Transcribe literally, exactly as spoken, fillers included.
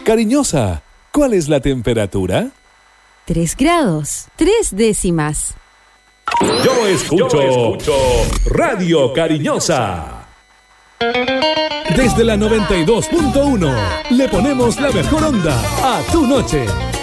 Cariñosa, ¿cuál es la temperatura? Tres grados, tres décimas. Yo escucho, Yo escucho Radio Cariñosa. Desde la noventa y dos punto uno le ponemos la mejor onda a tu noche.